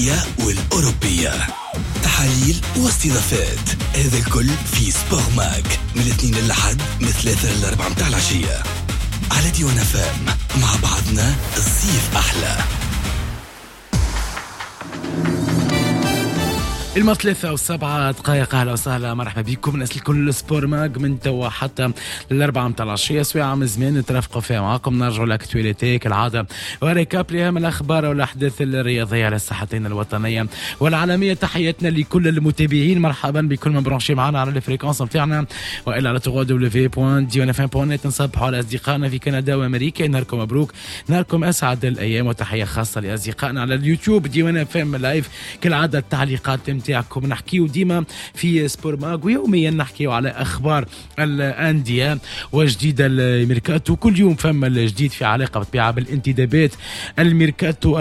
والأوروبية، تحاليل واستضافات، هذا الكل في سبور ماك من الاثنين للحد من 3 ل 4 متاع العشية على ديوان فام. مع بعضنا الصيف أحلى. 3:07. أهلا وسهلا، مرحبا بكم ناس الكل. سبور ماك من توا حتى للأربعة متاع العشية، سواء من زمان نترافقوا فيها معاكم. نرجعوا لاكتواليتي كالعادة وريكاب لأهم الأخبار والأحداث الرياضية على الساحتين الوطنية والعالمية. تحياتنا لكل المتابعين، مرحبا بكل من برانشي معنا على الفريكونس نتاعنا وإلا على www.dionfm.net. نصبحوا على أصدقائنا في كندا وأمريكا، نهاركم مبروك، نهاركم أسعد الأيام. وتحية خاصة لأصدقائنا على اليوتيوب ديوان اف ام لايف. كالعادة التعليقات نتاعكم نحكيو ديما في سبور ماغ، ويوميا نحكيو على اخبار الانديه وجديد الميركاتو. كل يوم فما الجديد في علاقه بالطبيعه بالانتدابات الميركاتو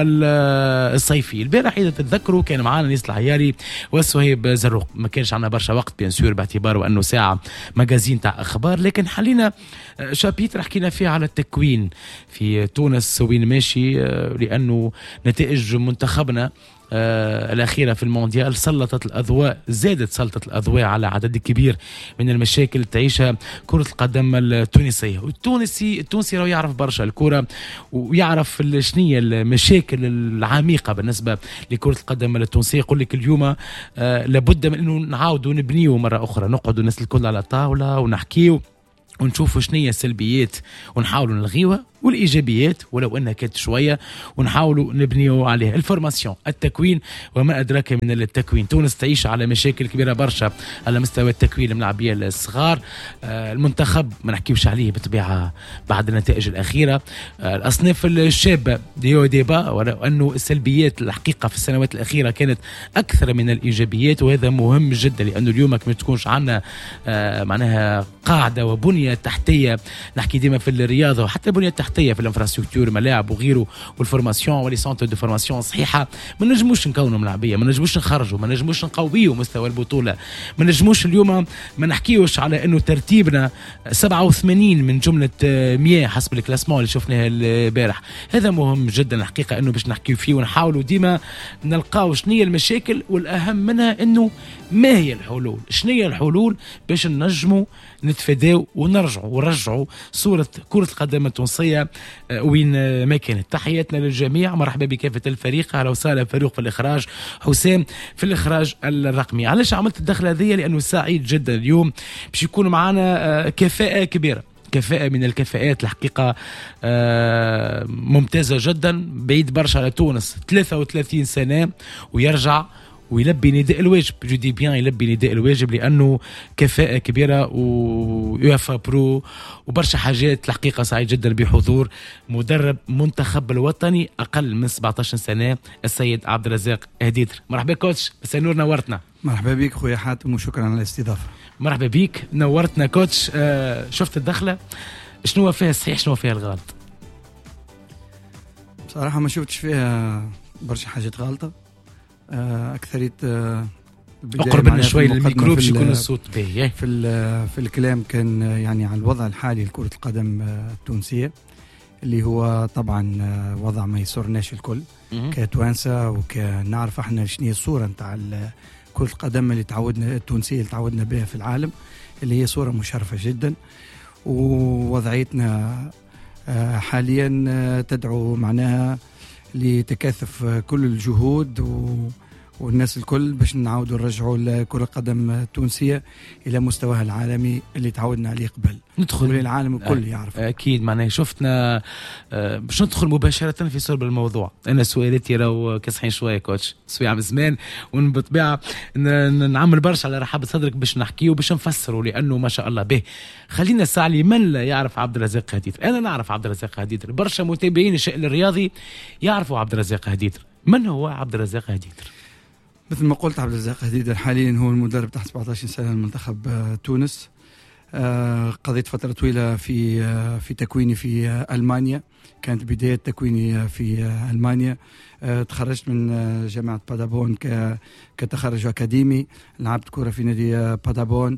الصيفي. البارح اذا تتذكروا كان معنا نيس العياري وسهيب زروق، ما كانش عندنا برشا وقت بيان سور باعتباره انه ساعه مجازين تاع اخبار، لكن حلينا شابيتر حكينا فيه على التكوين في تونس وين ماشي، لانه نتائج منتخبنا الأخيرة في المونديال سلطت الأضواء، زادت سلطة الأضواء على عدد كبير من المشاكل تعيشها كرة القدم التونسية. التونسي راه يعرف برشا الكرة ويعرف شنية المشاكل العميقة بالنسبة لكرة القدم التونسية. يقول لك اليوم لابد من أنه نعاودوا نبنيو مرة أخرى، نقعدوا الناس الكل على طاولة ونحكيو ونشوفوا شنية السلبيات ونحاولوا نلغيوها، والإيجابيات ولو أنها كانت شوية ونحاولوا نبنيو عليها. الفورماسيون، التكوين وما أدراك من التكوين. تونس تعيش على مشاكل كبيرة برشا على مستوى التكوين الملاعبية الصغار. المنتخب ما نحكيوش عليه بطبيعة بعد النتائج الأخيرة. الأصناف الشابة ديو ديبا، ولو أنه السلبيات الحقيقة في السنوات الأخيرة كانت أكثر من الإيجابيات، وهذا مهم جدا لأنه اليوم ما تكونش عنا معناها قاعدة وبنية تحتية. نحكي ديما في الرياضة وحتى البنية التحتية في الانفراستركتور، ملاعب وغيره، والفورماسيون ولي سونتر دو فورماسيون صحيحه. ما نجموش نكونوا ملاعبيه، ما نجموش نخرجوا، ما نجموش نقويوا مستوى البطوله، ما نجموش اليوم ما نحكيوش على انه ترتيبنا 87 من جمله 100 حسب الكلاسمون اللي شفناه البارح. هذا مهم جدا الحقيقه انه باش نحكيو فيه ونحاولوا ديما نلقاو شنية المشاكل، والاهم منها انه ما هي الحلول، شنية الحلول باش نجموا نتفاداو ونرجعوا صوره كره القدم التونسيه وين ما كانت. تحياتنا للجميع، مرحبا بكافة الفريق. أهلا وسهلا فاروق في الإخراج، حسام في الإخراج الرقمي. علاش عملت الدخلة هذه؟ لأنه سعيد جدا اليوم باش يكون معنا كفاءة كبيرة، كفاءة من الكفاءات الحقيقة ممتازة جدا. بعيد برشا على تونس، 33 سنة ويرجع ويلبي نداء الواجب. جو دي بيان يلبي نداء الواجب لأنه كفاءة كبيرة ويوفا برو وبرشا حاجات. الحقيقة سعيد جدا بحضور مدرب منتخب الوطني أقل من 17 سنة السيد عبد الرزاق هديدر. مرحبا كوتش، بس نور نورتنا. مرحبا بك خويا حاتم وشكرا على الاستضافة. مرحبا بك، نورتنا كوتش. شفت الدخلة، شنو فيها الصحيح شنو فيها الغلط؟ بصراحة ما شفتش فيها برشا حاجات غلطة. أكثرية أقرب لنا شوي للميكرو باش يكون الصوت باهي. في الكلام كان يعني على الوضع الحالي لكرة القدم التونسية، اللي هو طبعا وضع ما يسرناش الكل كتوانسة، وكنعرف احنا شنو الصورة نتاع كرة القدم اللي تعودنا التونسية اللي تعودنا بها في العالم، اللي هي صورة مشرفة جدا. ووضعيتنا حاليا تدعو معناها لتكاثف كل الجهود والناس الكل باش نعاودوا نرجعوا لكرة القدم التونسية إلى مستواها العالمي اللي تعودنا عليه قبل. ندخل للعالم الكل يعرف. أكيد معناه شفتنا باش ندخل مباشرة في صلب الموضوع. أنا سؤالاتي راهو كاسحين شوية كوتش، سوية عام زمان، وبالطبيعة نعمل برشا على رحاب صدرك باش نحكيه وباش نفسره، لأنه ما شاء الله به. خلينا نسعى لمن لا يعرف عبد الرزاق هديدر. أنا نعرف عبد الرزاق هديدر، برشا متابعين الشأن الرياضي يعرفوا عبد الرزاق هديدر. من هو عبد الرزاق هديدر؟ مثل ما قلت، عبد الرزاق هديدر حاليا هو المدرب تحت 17 سنة لمنتخب تونس. قضيت فترة طويلة في تكويني في ألمانيا، كانت بداية تكويني في ألمانيا. تخرجت من جامعة بادابون كتخرج أكاديمي، لعبت كرة في نادي بادابون.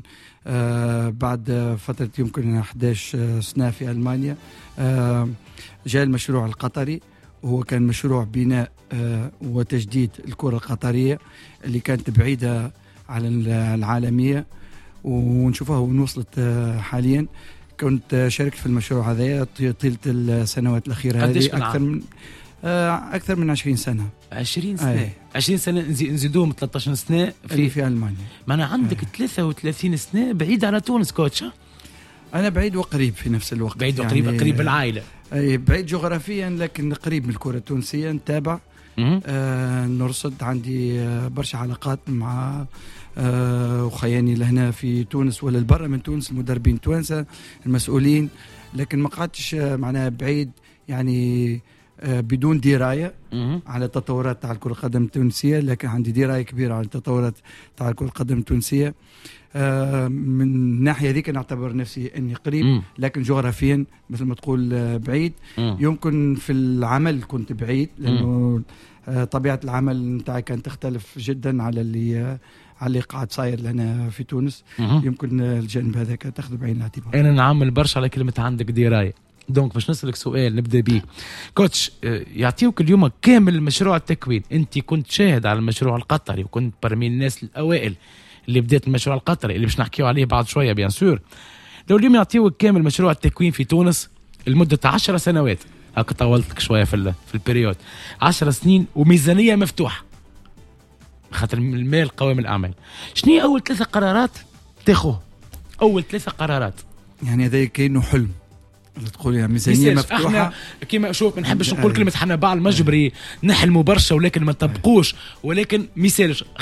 بعد فترة يمكن 11 سنة في ألمانيا جاء المشروع القطري هو كان مشروع بناء وتجديد الكرة القطرية اللي كانت بعيدة على العالمية، ونشوفها وين وصلت حاليا. كنت شاركت في المشروع هذا طيلة السنوات الأخيرة هذه أكثر من 20 سنة. 20 سنة 20 سنة نزيدوهم 13 سنة في ألمانيا. ما أنا عندك 33 سنة بعيد على تونس كوتش. أنا بعيد وقريب في نفس الوقت، بعيد وقريب يعني قريب العائلة. بعيد جغرافيا لكن قريب من الكرة التونسية، نتابع نرصد. عندي برشا علاقات مع وخياني لهنا في تونس ولا البرة من تونس، المدربين توانسة المسؤولين، لكن ما قعدتش معناها بعيد يعني بدون دراية على التطورات تاع كرة القدم التونسية، لكن عندي دراية كبيرة على التطورات تاع كرة القدم التونسية. من الناحية ذيك نعتبر نفسي أني قريب، لكن جغرافيا مثل ما تقول بعيد. يمكن في العمل كنت بعيد لأنه طبيعة العمل نتاعي كانت تختلف جدا على اللي قاعد صاير لنا في تونس. يمكن الجانب هذا تاخذ بعين الاعتبار. أنا نعمل برشا على كلمة عندك دراية. دونك باش نسألك سؤال نبدأ بيه كوتش، يعطيوك اليوم كامل مشروع التكوين. أنت كنت شاهد على المشروع القطري وكنت برمي الناس الأوائل اللي بدأت المشروع القطري اللي باش نحكيو عليه بعد شوية بيان سور. لو اليوم يعطيوك كامل مشروع التكوين في تونس لمدة 10 سنوات، هكا طولتك شوية في البريود 10 سنين وميزانية مفتوحة خاطر المال قوام الأعمال، شنو أول 3 قرارات تاخوه؟ أول 3 قرارات يعني هذا كأنه حلم تقول يعني ميزانية مفتوحة. احنا كيما شوف ما نحبش نقول كلمة حنا بعض المجبري نحلموا برشا ولكن ما نطبقوش، ولكن مثال